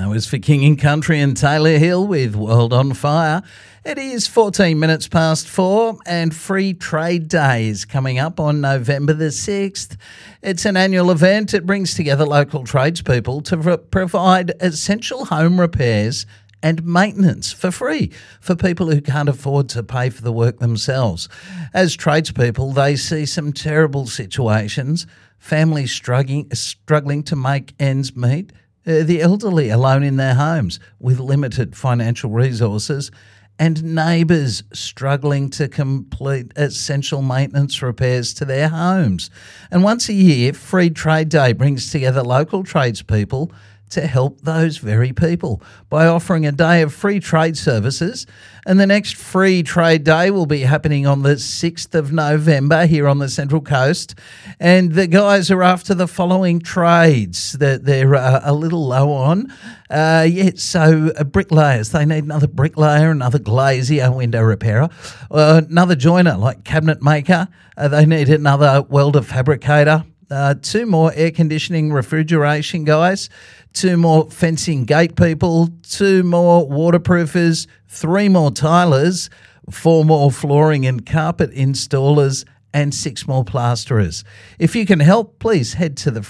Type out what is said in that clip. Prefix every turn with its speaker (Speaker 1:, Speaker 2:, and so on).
Speaker 1: That was for King and Country and Taylor Hill with World on Fire. It is 14 minutes past 4 and Free Trade Day is coming up on November the 6th. It's an annual event. It brings together local tradespeople to provide essential home repairs and maintenance for free for people who can't afford to pay for the work themselves. As tradespeople, they see some terrible situations, families struggling to make ends meet, the elderly alone in their homes with limited financial resources, and neighbours struggling to complete essential maintenance repairs to their homes. And once a year, Free Trade Day brings together local tradespeople to help those very people by offering a day of free trade services. And the next Free Trade Day will be happening on the 6th of November here on the Central Coast. And the guys are after the following trades that they're a little low on. So bricklayers, they need another bricklayer, another glazier, window repairer, another joiner like cabinet maker. They need another welder fabricator. 2 more air conditioning refrigeration guys, 2 more fencing gate people, 2 more waterproofers, 3 more tilers, 4 more flooring and carpet installers, and 6 more plasterers. If you can help, please head to the